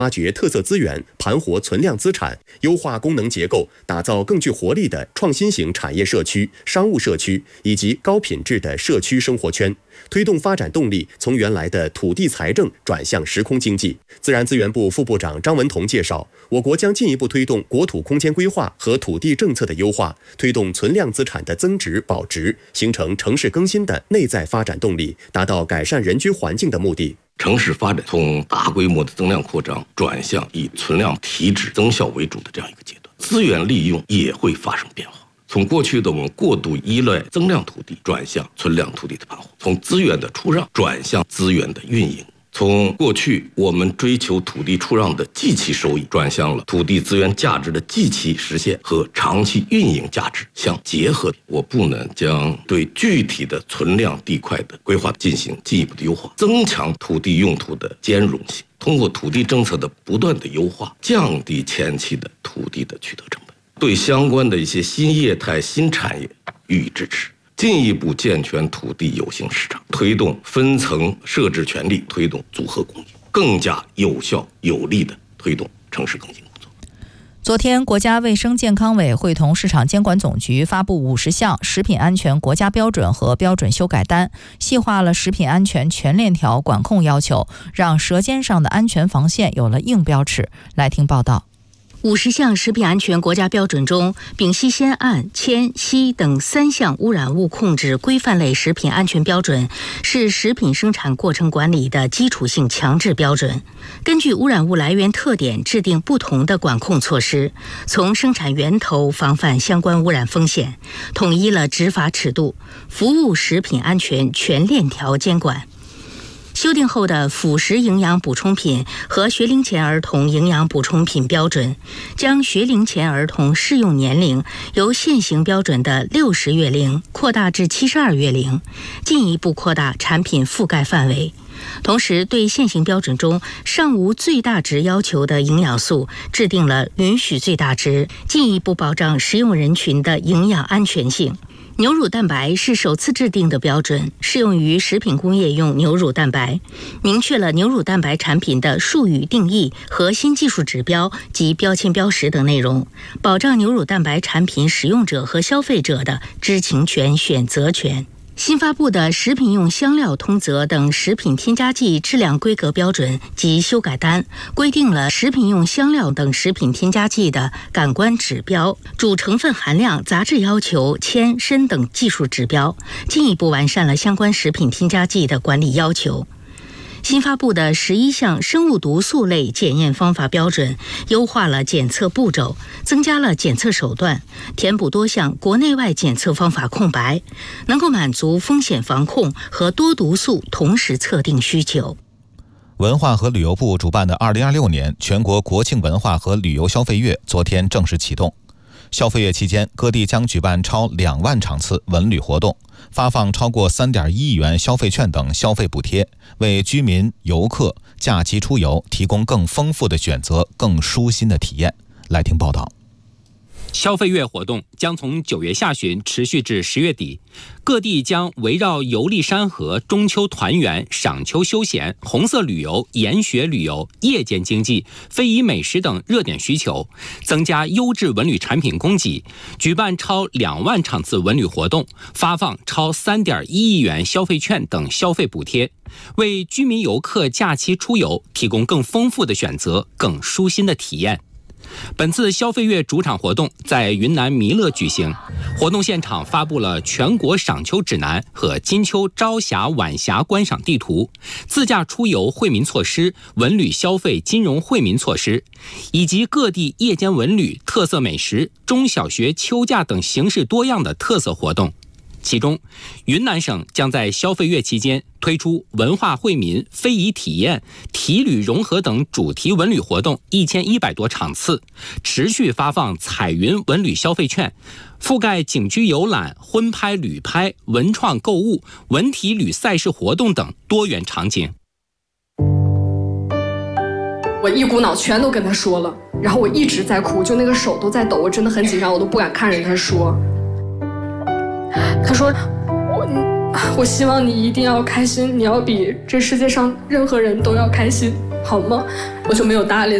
挖掘特色资源，盘活存量资产，优化功能结构，打造更具活力的创新型产业社区、商务社区以及高品质的社区生活圈，推动发展动力从原来的土地财政转向时空经济。自然资源部副部长张文同介绍，我国将进一步推动国土空间规划和土地政策的优化，推动存量资产的增值保值，形成城市更新的内在发展动力，达到改善人居环境的目的。 城市发展从大规模的增量扩张转向以存量提质增效为主的这样一个阶段，资源利用也会发生变化。从过去的我们过度依赖增量土地转向存量土地的盘活，从资源的出让转向资源的运营，从过去我们追求土地出让的即期收益转向了土地资源价值的即期实现和长期运营价值相结合。我部呢将对具体的存量地块的规划进行进一步的优化，增强土地用途的兼容性，通过土地政策的不断的优化，降低前期的土地的取得成本，对相关的一些新业态新产业予以支持，进一步健全土地有形市场，推动分层设置权利，推动组合供应，更加有效有力地推动城市更新工作。 昨天，国家卫生健康委会同市场监管总局发布50项食品安全国家标准和标准修改单，细化了食品安全全链条管控要求，让舌尖上的安全防线有了硬标尺。来听报道。 50项食品安全国家标准中，丙烯酰胺、铅、硒等3项污染物控制规范类食品安全标准是食品生产过程管理的基础性强制标准，根据污染物来源特点制定不同的管控措施，从生产源头防范相关污染风险，统一了执法尺度，服务食品安全全链条监管。修订后的辅食营养补充品和学龄前儿童营养补充品标准，将学龄前儿童适用年龄由现行标准的60月龄扩大至72月龄，进一步扩大产品覆盖范围。同时，对现行标准中尚无最大值要求的营养素制定了允许最大值，进一步保障食用人群的营养安全性。牛乳蛋白是首次制定的标准，适用于食品工业用牛乳蛋白，明确了牛乳蛋白产品的术语定义、核心技术指标及标签标识等内容，保障牛乳蛋白产品使用者和消费者的知情权、选择权。新发布的食品用香料通则等食品添加剂质量规格标准及修改单，规定了食品用香料等食品添加剂的感官指标、主成分含量、杂质要求、铅、砷等技术指标，进一步完善了相关食品添加剂的管理要求。新发布的11项生物毒素类检验方法标准，优化了检测步骤，增加了检测手段，填补多项国内外检测方法空白，能够满足风险防控和多毒素同时测定需求。 文化和旅游部主办的2026年全国国庆文化和旅游消费月昨天正式启动。消费月期间，各地将举办超2万场次文旅活动，发放超过3.1亿元消费券等消费补贴，为居民、游客假期出游提供更丰富的选择、更舒心的体验。来听报道。 消费月活动将从9月下旬持续至10月底，各地将围绕游历山河、中秋团圆、赏秋休闲、红色旅游、研学旅游、夜间经济、非遗美食等热点需求，增加优质文旅产品供给，举办超2万场次文旅活动，发放超3.1亿元消费券等消费补贴，为居民游客假期出游提供更丰富的选择、更舒心的体验。本次消费月主场活动在云南弥勒举行，活动现场发布了全国赏秋指南和金秋朝霞晚霞观赏地图、自驾出游惠民措施、文旅消费金融惠民措施，以及各地夜间文旅、特色美食、中小学秋假等形式多样的特色活动。其中，云南省将在消费月期间推出文化惠民、非遗体验、体旅融合等主题文旅活动1100多场次，持续发放彩云文旅消费券，覆盖景区游览、婚拍、旅拍、文创购物、文体旅赛事活动等多元场景。 我一股脑全都跟他说了，然后我一直在哭，就那个手都在抖，我真的很紧张，我都不敢看着他说。他说我希望你一定要开心，你要比这世界上任何人都要开心。 好吗？我就没有搭理